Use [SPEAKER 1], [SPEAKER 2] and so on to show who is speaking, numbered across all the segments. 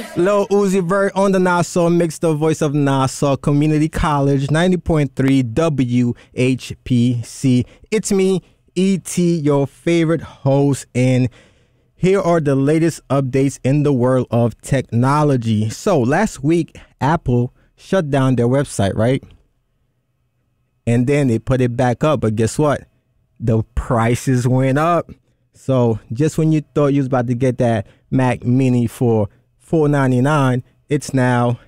[SPEAKER 1] Lil Uzi Vert on the Nassau Mix, the voice of Nassau Community College, 90.3 WHPC. It's me, E.T., your favorite host, and here are the latest updates in the world of technology. So last week, Apple shut down their website, right? And then they put it back up, but guess what? The prices went up. So just when you thought you was about to get that Mac Mini for $499, it's now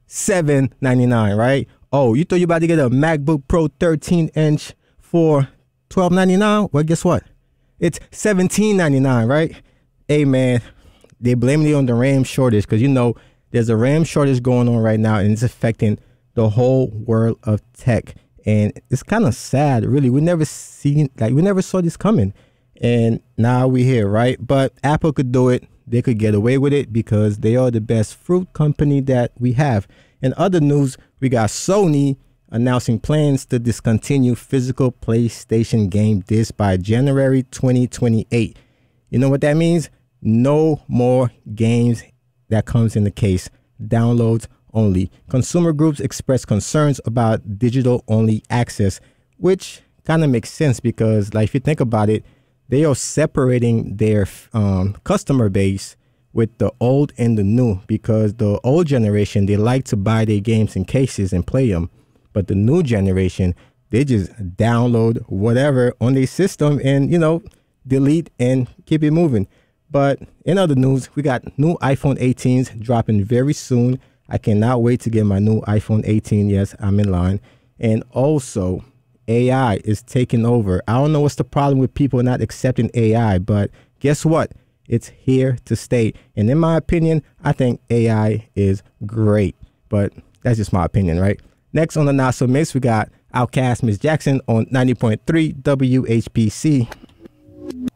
[SPEAKER 1] $799, right? Oh, you thought you about to get a MacBook Pro 13-inch for $1299? Well, guess what? It's $1799, right? Hey, man, they blaming it on the RAM shortage because, you know, there's a RAM shortage going on right now, and it's affecting the whole world of tech. And it's kind of sad, really. We never saw this coming. And now we're here, right? But Apple could do it. They could get away with it because they are the best fruit company that we have. In other news, we got Sony announcing plans to discontinue physical PlayStation game discs by January 2028. You know what that means? No more games that comes in the case. Downloads only. Consumer groups express concerns about digital-only access, which kind of makes sense because, like, if you think about it, they are separating their customer base with the old and the new, because the old generation, they like to buy their games in cases and play them. But the new generation, they just download whatever on their system and, you know, delete and keep it moving. But in other news, we got new iPhone 18s dropping very soon. I cannot wait to get my new iPhone 18. Yes, I'm in line. And also, AI is taking over. I don't know what's the problem with people not accepting AI, but guess what? It's here to stay. And in my opinion, I think AI is great. But that's just my opinion, right? Next on the Nassau Mix, we got Outkast, Miss Jackson on 90.3 WHPC.